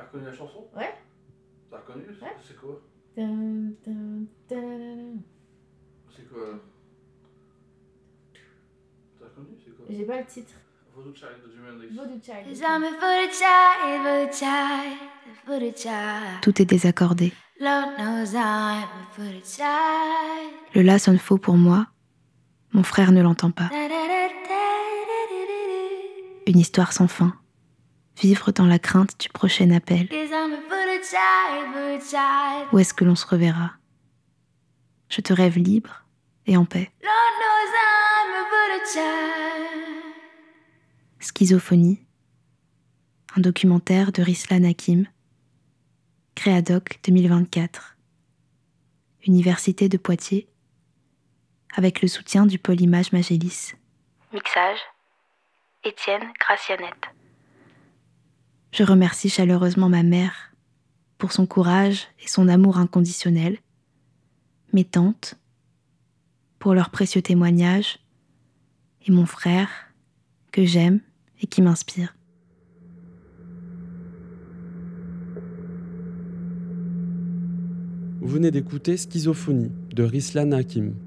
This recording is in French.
reconnu la chanson? Ouais. T'as reconnu? Ouais. C'est quoi? Dun, dun, dun. C'est quoi alors? T'as reconnu? C'est quoi? J'ai pas le titre. Voodoo Child de Jimi Hendrix. Voodoo Child. Cause I'm a voodoo child, voodoo child, voodoo child. Tout est désaccordé. Lord knows I'm a voodoo child. Le la sonne faux pour moi. Mon frère ne l'entend pas. Une histoire sans fin. Vivre dans la crainte du prochain appel. Cause I'm a voodoo child, voodoo child. Où est-ce que l'on se reverra? Je te rêve libre et en paix. Lord knows I'm a voodoo child. Schizophonie. Un documentaire de Rislan Hakim. Créadoc 2024. Université de Poitiers. Avec le soutien du pôle Image Magélis. Mixage. Étienne Gracianette. Je remercie chaleureusement ma mère pour son courage et son amour inconditionnel, mes tantes pour leurs précieux témoignages et mon frère que j'aime et qui m'inspire. Vous venez d'écouter Schizophonie de Rislan Hakim.